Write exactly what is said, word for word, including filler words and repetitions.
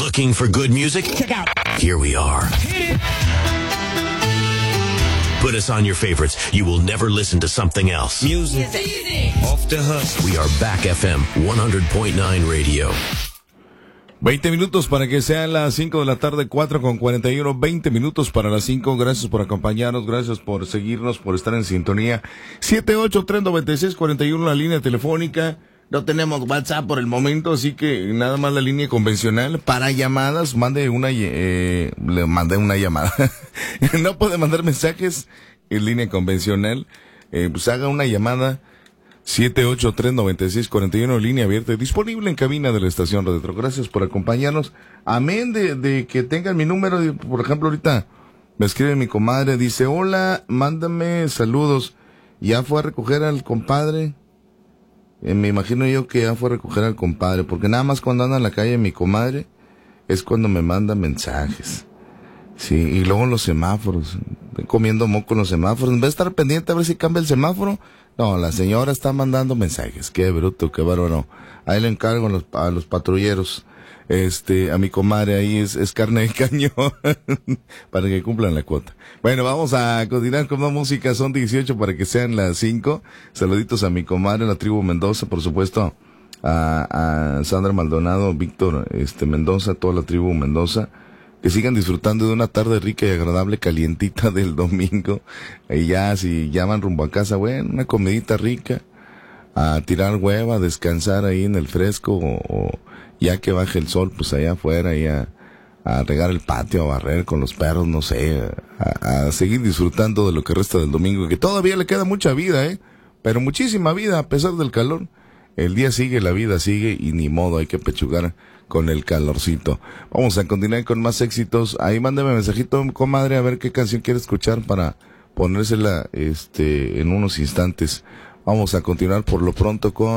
Looking for good music? Check out. Here we are. Put us on your favorites. You will never listen to something else. Music. Off the hook. We are back F M one hundred point nine Radio. veinte minutos para que sean las cinco de la tarde, cuatro con cuarenta y uno, veinte minutos para las cinco. Gracias por acompañarnos, gracias por seguirnos, por estar en sintonía. siete ocho tres nueve seis cuatro uno, la línea telefónica. No tenemos WhatsApp por el momento, así que nada más la línea convencional. Para llamadas, mande una, eh, le mandé una llamada. No puede mandar mensajes en línea convencional. Eh, pues haga una llamada. siete ocho tres nueve seis cuatro uno, línea abierta, disponible en cabina de la estación Retro. Gracias por acompañarnos. Amén de, de que tengan mi número. Por ejemplo, ahorita me escribe mi comadre, dice, hola, mándame saludos. Ya fue a recoger al compadre. Eh, me imagino yo que ya fue a recoger al compadre, porque nada más cuando anda en la calle mi comadre es cuando me manda mensajes. Sí, y luego los semáforos, estoy comiendo moco en los semáforos. En vez de estar pendiente a ver si cambia el semáforo, no, la señora está mandando mensajes. Qué bruto, qué bárbaro. Ahí le encargo a los, a los patrulleros, este, a mi comadre ahí es, es carne de cañón, para que cumplan la cuota. Bueno, vamos a continuar con más música, son dieciocho para que sean las cinco. Saluditos a mi comadre, la tribu Mendoza, por supuesto, a, a Sandra Maldonado, Víctor, este, Mendoza, toda la tribu Mendoza. Que sigan disfrutando de una tarde rica y agradable, calientita del domingo. Y ya, si llaman rumbo a casa, bueno, una comidita rica, a tirar hueva, a descansar ahí en el fresco, o, o ya que baje el sol, pues allá afuera, ahí a, a regar el patio, a barrer con los perros, no sé, a, a seguir disfrutando de lo que resta del domingo, que todavía le queda mucha vida, ¿eh? Pero muchísima vida, a pesar del calor. El día sigue, la vida sigue, y ni modo, hay que pechugar con el calorcito. Vamos a continuar con más éxitos. Ahí mándame mensajito, comadre, a ver qué canción quiere escuchar para ponérsela este en unos instantes. Vamos a continuar por lo pronto con